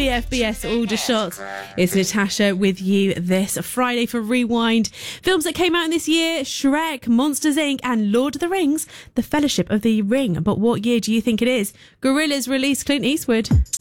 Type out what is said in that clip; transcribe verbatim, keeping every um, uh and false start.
F B S Aldershot. It's Natasha with you this Friday for Rewind. Films that came out in this year: Shrek, Monsters Incorporated, and Lord of the Rings, The Fellowship of the Ring. But what year do you think it is? Gorillaz released Clint Eastwood.